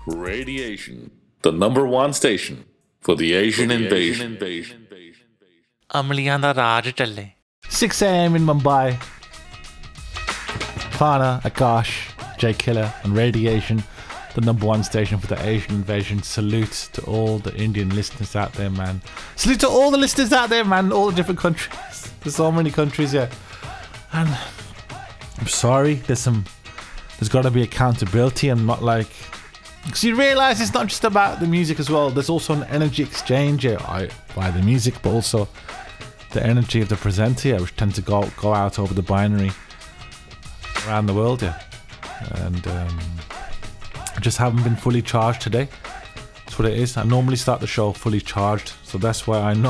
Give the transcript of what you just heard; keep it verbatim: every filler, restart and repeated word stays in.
Radiation, the number one station for the Asian invasion. ਅਮਲੀਆਂ ਦਾ ਰਾਜ ਚੱਲੇ. six a.m. in Mumbai. Fana, Akash, Jay Killer and Radiation, the number one station for the Asian invasion. Salute to all the Indian listeners out there, man. Salute to all the listeners out there, man. All the different countries. There's so many countries, yeah. And I'm sorry, there's some, there's got to be accountability and not like, because you realise it's not just about the music as well. There's also an energy exchange here I, by the music, but also the energy of the presenter here, which tends to go go out over the binary around the world, yeah. And um, I just haven't been fully charged today. That's what it is. I normally start the show fully charged, so that's why I know